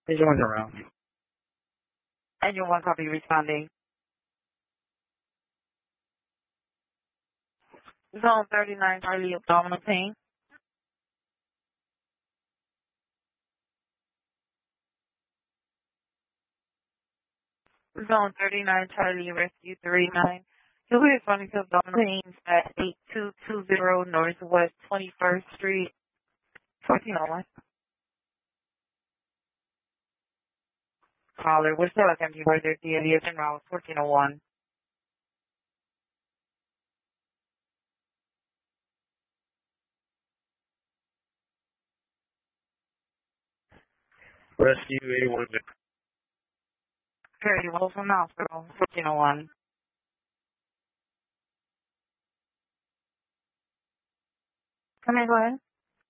Is your one around? And your one copy responding. Zone 39, Charlie, abdominal pain. Zone 39, Charlie, rescue 39. You'll be responding to abdominal pains at 8220 Northwest 21st Street, 1401. Caller, we're still attempting further DLS en route 1401. Rescue 81. Very well from the hospital, 1401. Come in, go ahead.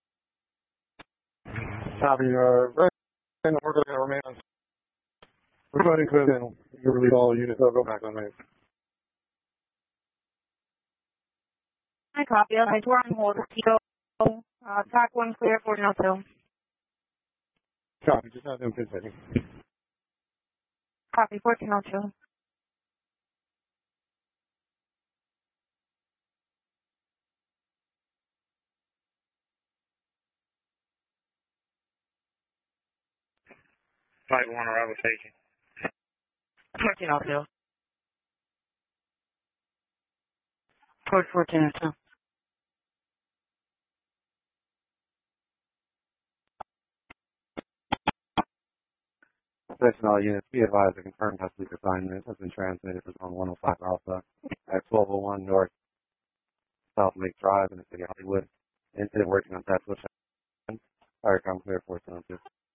Copy. Resident worker that remains. Everybody could you release all units. Go back on me. I copy. I swear on hold. Track 1 clear, 1402. Copy. Just have them continue. Copy, 1402. Flight 1 arrival station. 1402. Towards 1402. Attention all units, be advised the confirmed hostile assignment has been transmitted for Zone 105 Alpha at 1201 North South Lake Drive in the city of Hollywood. Incident working on Tesla. Fire com clear 1402.